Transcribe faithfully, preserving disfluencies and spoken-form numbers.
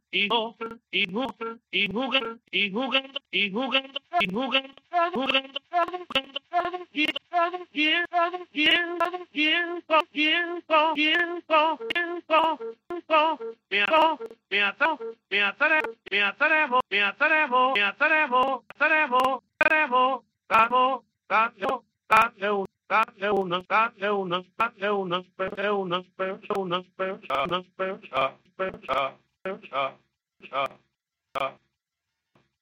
y no, y jugando, y jugando, y jugando, y jugando, y jugando, jugando, jugando, tiempo, tiempo, tiempo, tiempo, tiempo, tiempo, tiempo, me ato, me ato, me ataremos, me ataremos, me ataremos, me ataremos, ataremos, ataremos, ataremos, ataremos, ataremos, Leuna, Leuna, Leuna, Leuna, Leuna, Leuna,